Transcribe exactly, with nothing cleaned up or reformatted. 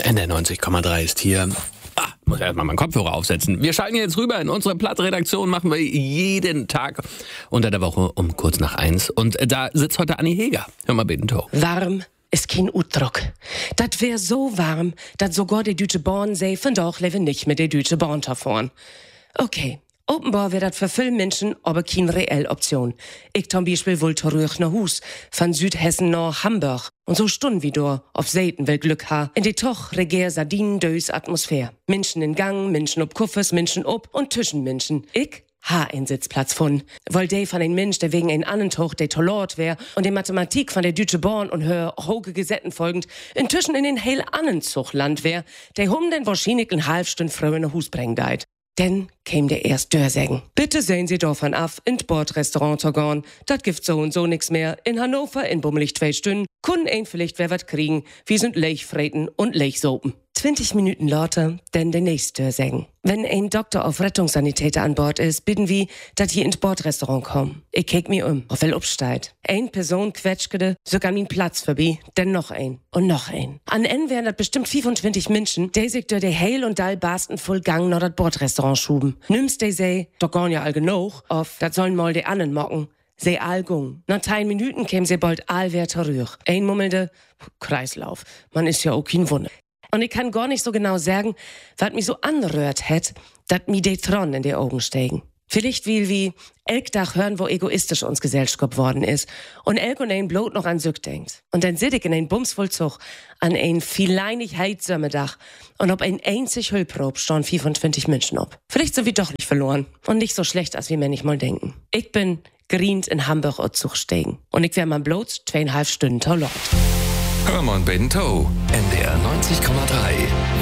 N D R neunzig Komma drei ist hier. Ah, muss erstmal meinen Kopfhörer aufsetzen. Wir schalten jetzt rüber in unsere Plattredaktion, machen wir jeden Tag unter der Woche um kurz nach eins. Und da sitzt heute Anni Heger. Hör mal bitte, Tor. Warm ist kein Utdruck. Das wär so warm, dass sogar die Deutsche Bahn sei, von doch lebe nicht mit der Deutsche Bahn fahren. Okay. Offenbar wäre das für viele Menschen aber keine reelle Option. Ich zum Beispiel will zurück nach Hus, von Südhessen nach Hamburg. Und so Stunden wie du auf Seiten will Glück ha. In die toch regier Sardinen dös Atmosphäre. Menschen in Gang, Menschen ob Kuffers, Menschen ob und zwischen Menschen. Ich ha einen Sitzplatz von. Weil der von ein Mensch, der wegen ein anderen Tuch der Tolort wär und die Mathematik von der Deutsche Bahn und hör hoge Gesetten folgend inzwischen in den heil anderen Zuchtland wär, der hum den wahrscheinlich eine halbe Stunde früher in Hus bringen deit. Denn käm der erst Dörsägen. Bitte sehen Sie davon af, in Bordrestaurant zu gehen. Dat gibt so und so nix mehr. In Hannover, in bummelig zwei Stunden, können ein vielleicht wer wat kriegen. Wir sind Lechfreten und Lechsopen. zwanzig Minuten lauter, denn der nächste Dörsägen. Wenn ein Doktor auf Rettungssanitäter an Bord ist, bitten wir, dass hier ins Bordrestaurant kommen. Ich kick mir um, auf wel upsteigt. Ein Person quetschgede, sogar min Platz vorbei, denn noch ein und noch ein. An N wären das bestimmt fünfundzwanzig Menschen, die sich durch die Heil und Dall barsten voll Gang nach das Bordrestaurant schuben. Nimmst die sei, doch gar ja all genug, auf, das sollen mal die anderen mocken. Sie all gung. Nach drei Minuten käm sie bald all wer zurück. Ein mummelte Kreislauf. Man ist ja auch kein Wunder. Und ich kann gar nicht so genau sagen, was mich so anrührt hat, dass mir die Tron in die Augen steigen. Vielleicht will wie elk Tag hören, wo egoistisch uns Gesellschaft geworden ist und elk und ein Blut noch an Sück denkt. Und dann sit ich in ein Bumsvollzug an ein vieleinig heitsamer Dach und ob ein einzig Hüllprob stehen vierundzwanzig Menschen ob. Vielleicht sind wir doch nicht verloren und nicht so schlecht, als wir manchmal denken. Ich bin grient in Hamburg und Zug steigen und ich wär mal bloß zweieinhalb Stunden Tolort. Hör mal Bento, N D R neunzig Komma drei.